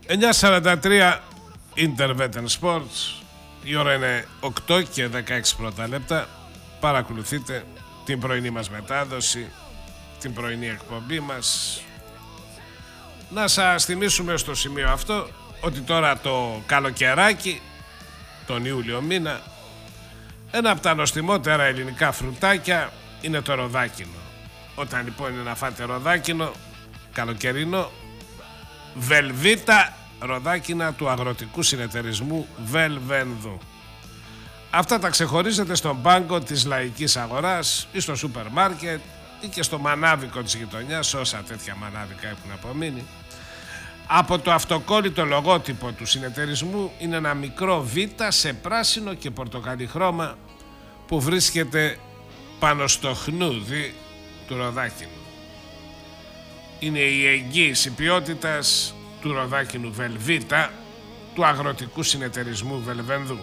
9:43 Intervetten Sports. Η ώρα είναι 8 και 16 πρώτα λεπτά. Παρακολουθείτε την πρωινή μας μετάδοση, την πρωινή εκπομπή μας. Να σας θυμίσουμε στο σημείο αυτό ότι τώρα το καλοκαιράκι, τον Ιούλιο μήνα, ένα από τα νοστιμότερα ελληνικά φρουτάκια είναι το ροδάκινο. Όταν λοιπόν είναι να φάτε ροδάκινο καλοκαιρινό, Βελβίτα ροδάκινα του αγροτικού συνεταιρισμού Βελβενδού. Αυτά τα ξεχωρίζετε στον πάγκο της λαϊκής αγοράς ή στο σούπερ μάρκετ ή και στο μανάβικο της γειτονιάς, όσα τέτοια μανάβικα έχουν απομείνει. Από το αυτοκόλλητο λογότυπο του συνεταιρισμού είναι ένα μικρό Β σε πράσινο και πορτοκαλί χρώμα που βρίσκεται πάνω στο χνούδι του ροδάκινου. Είναι η εγγύηση ποιότητας του ροδάκινου Βελβίτα του αγροτικού συνεταιρισμού Βελβενδού.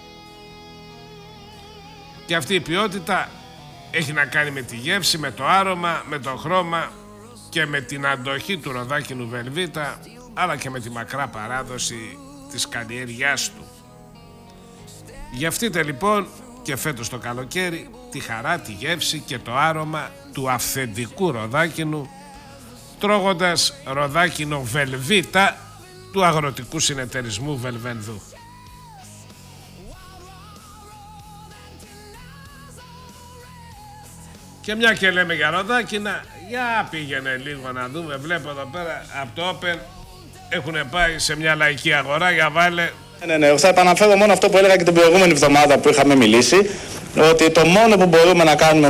Και αυτή η ποιότητα έχει να κάνει με τη γεύση, με το άρωμα, με το χρώμα και με την αντοχή του ροδάκινου Βελβίτα, αλλά και με τη μακρά παράδοση της καλλιέργειάς του. Γευτείτε λοιπόν και φέτος το καλοκαίρι τη χαρά, τη γεύση και το άρωμα του αυθεντικού ροδάκινου, τρώγοντας ροδάκινο Βελβίτα του αγροτικού συνεταιρισμού Βελβενδού. Και μια και λέμε για ροδάκινα, για πήγαινε λίγο να δούμε. Βλέπω εδώ πέρα από το Open έχουν πάει σε μια λαϊκή αγορά. Για βάλε. Ναι, θα επαναφέρω μόνο αυτό που έλεγα και την προηγούμενη εβδομάδα που είχαμε μιλήσει, ότι το μόνο που μπορούμε να κάνουμε